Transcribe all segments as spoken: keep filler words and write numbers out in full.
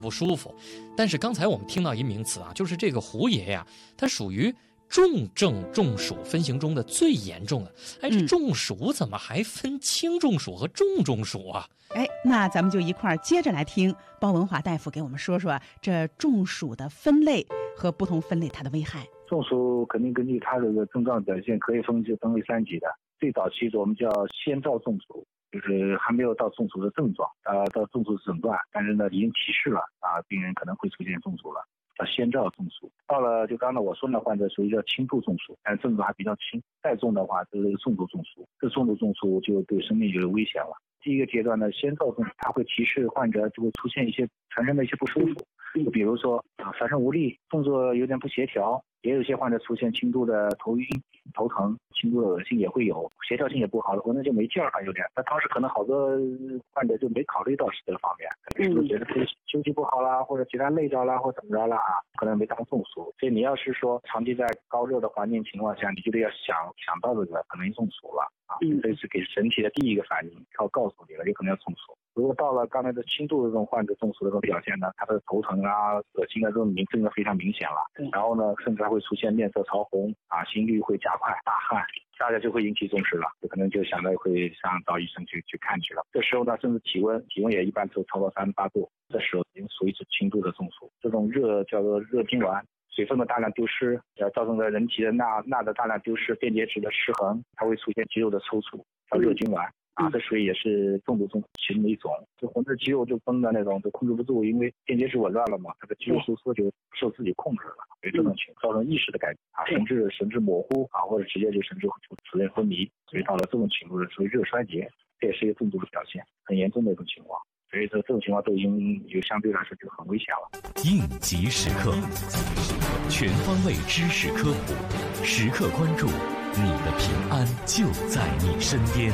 不舒服。但是刚才我们听到一名词啊，就是这个胡爷呀，他属于重症中暑分型中的最严重的。哎，这中暑怎么还分轻中暑和重中暑啊？ 哎，那咱们就一块儿接着来听包文华大夫给我们说说这中暑的分类和不同分类它的危害。 中暑肯定根据它这个症状表现可以分就分为三级的。最早期的我们叫先兆中暑，就是还没有到中暑的症状，呃，到中暑的诊断，但是呢已经提示了啊，病人可能会出现中暑了，叫先兆中暑。到了就刚才我说的患者属于叫轻度中暑，但是症状还比较轻，再重的话就是重度中暑，这重度中暑就对生命有危险了。第一个阶段呢，先兆中暑，它会提示患者就会出现一些产生的一些不舒服，就比如说啊，全身无力，动作有点不协调，也有些患者出现轻度的头晕、头疼，轻度的恶心也会有，协调性也不好了，可能就没劲儿了有点。那当时可能好多患者就没考虑到是这个方面，可能觉得休息不好啦，或者其他累着啦，或怎么着啦啊，可能没当中暑。所以你要是说长期在高热的环境情况下，你就得要想想到这个可能中暑了啊，这是给身体的第一个反应，要告诉你了，有可能要中暑。如果到了刚才的轻度的这种患者中暑的这种表现呢，他的头疼啊、恶心啊这种明症状非常明显了，然后呢，甚至还会出现面色潮红啊，心率会加快、大汗，大家就会引起重视了，就可能就想到会上找医生去去看去了。这时候呢，甚至体温体温也一般都超过三十八度，这时候已经属于是轻度的中暑。这种热叫做热痉挛，水分的大量丢失，呃，造成了人体的钠钠的大量丢失，电解质的失衡，它会出现肌肉的抽搐，叫热痉挛。啊，这属于也是重度中其中的一种，就红着肌肉就绷的那种，就控制不住，因为电解质紊乱了嘛，它的肌肉收缩就受自己控制了，所以这种情况造成意识的改变啊，神志神志模糊啊，或者直接就神志出出现昏迷，所以到了这种程度是属于热衰竭，这也是一个重度的表现，很严重的一种情况。所以这这种情况都已经有相对来说就很危险了。 应急时刻，全方位知识科普，时刻关注，你的平安就在你身边。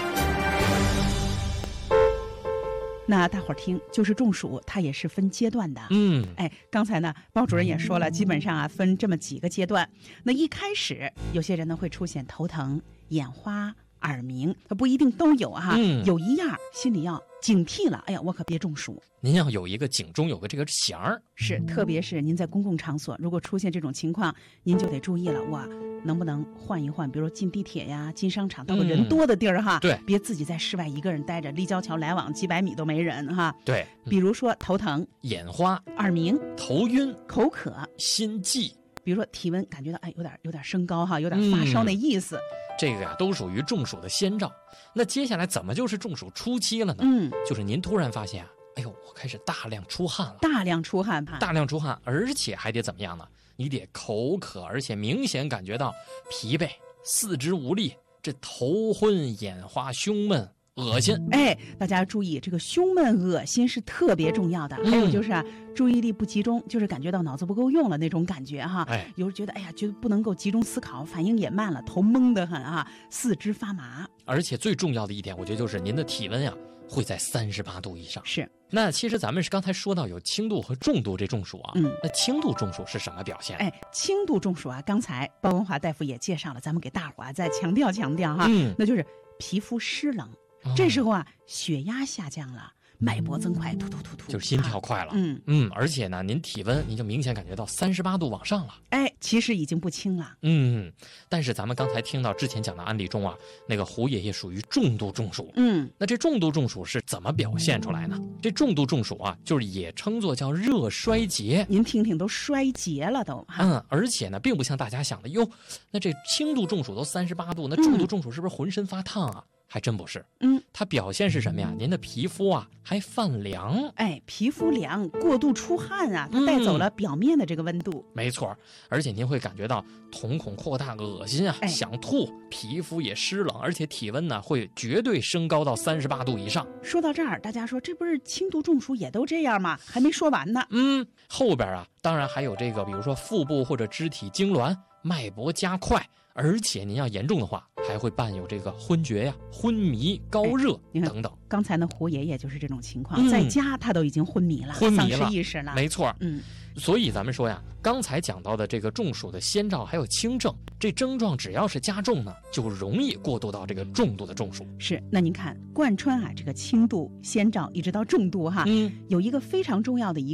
那大伙儿听，就是中暑，它也是分阶段的。 嗯， 哎，刚才呢，包主任也说了，基本上啊分这么几个阶段。那一开始，有些人呢会出现头疼、眼花、耳鸣，不一定都有哈。 嗯， 有一样心里要警惕了，哎呀，我可别中暑。 您要有一个警钟，有个这个弦儿。 是，特别是您在公共场所，如果出现这种情况，您就得注意了，哇。能不能换一换？比如说进地铁呀、进商场，到个人多的地儿哈， 嗯、对， 别自己在室外一个人待着，立交桥来往几百米都没人哈。 对， 比如说头疼、 眼花、 耳鸣、 头晕、 口渴、 心悸， 比如说体温感觉到哎有点有点升高哈，有点发烧那意思， 嗯、这个呀都属于中暑的先兆。那接下来怎么就是中暑初期了呢？ 嗯， 就是您突然发现啊，哎呦，我开始大量出汗了， 大量出汗吧， 大量出汗，而且还得怎么样呢？你得口渴，而且明显感觉到疲惫、四肢无力，这头昏眼花、胸闷、恶心。 哎，大家注意，这个胸闷、恶心是特别重要的。 嗯、 还有就是啊，注意力不集中，就是感觉到脑子不够用了那种感觉哈。 哎， 有时觉得哎呀，觉得不能够集中思考，反应也慢了，头懵得很啊，四肢发麻。 而且最重要的一点，我觉得就是您的体温呀、啊。会在三十八度以上。 是， 那其实咱们是刚才说到有轻度和重度这中暑啊， 嗯， 那轻度中暑是什么表现？ 哎，轻度中暑啊，刚才包文华大夫也介绍了，咱们给大伙儿再强调强调哈， 嗯， 那就是皮肤湿冷，哦、这时候啊，血压下降了。脉搏增快，突突突突， 就是心跳快了。 嗯嗯，而且呢，您体温您就明显感觉到三十八度往上了。 哎，其实已经不轻了。 嗯，但是咱们刚才听到之前讲的案例中啊，那个胡爷爷属于重度中暑。 嗯， 那这重度中暑是怎么表现出来呢？这重度中暑啊，就是也称作叫热衰竭。 您听听，都衰竭了都。 嗯，而且呢，并不像大家想的哟，那这轻度中暑都三十八度，那重度中暑是不是浑身发烫啊？嗯还真不是， 嗯， 它表现是什么呀？您的皮肤啊还泛凉， 哎，皮肤凉，过度出汗啊，它带走了表面的这个温度。 嗯、没错，而且您会感觉到瞳孔扩大、恶心啊， 哎、 想吐，皮肤也湿冷，而且体温呢会绝对升高到三十八度以上。 说到这儿，大家说这不是轻度中暑也都这样吗？还没说完呢。 嗯，后边啊，当然还有这个，比如说腹部或者肢体痉挛、脉搏加快。而且您要严重的话，还会伴有这个昏厥呀、昏迷、高热、哎、等等。 刚才呢，胡爷爷就是这种情况，嗯、在家他都已经昏迷了， 昏迷了， 丧失意识了。 没错， 嗯。 所以咱们说呀，刚才讲到的这个中暑的先兆还有轻症，这症状只要是加重呢，就容易过渡到这个重度的中暑。 是，那您看贯穿啊这个轻度先兆一直到重度哈， 嗯， 有一个非常重要的一个。